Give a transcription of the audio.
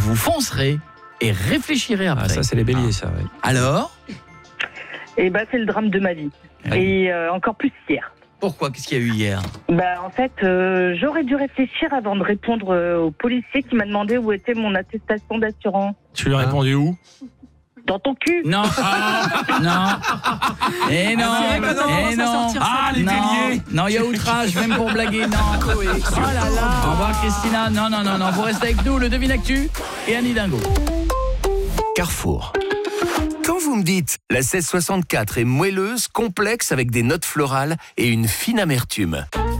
vous foncerez et réfléchirez après. Ça, c'est les béliers, ça. Ouais. Alors ? Et c'est le drame de ma vie. Oui. Et encore plus hier. Pourquoi ? Qu'est-ce qu'il y a eu hier ? En fait, j'aurais dû réfléchir avant de répondre au policier qui m'a demandé où était mon attestation d'assurance. Tu lui as répondu où ? Dans ton cul. Non, non, et non, et non, les non, béliers. non, il y a outrage, même pour blaguer, non. Oh là là. Au revoir Christina, non, vous restez avec nous, le Devine Actu et Annie Dingo. Carrefour. Quand vous me dites la 1664 est moelleuse, complexe avec des notes florales et une fine amertume,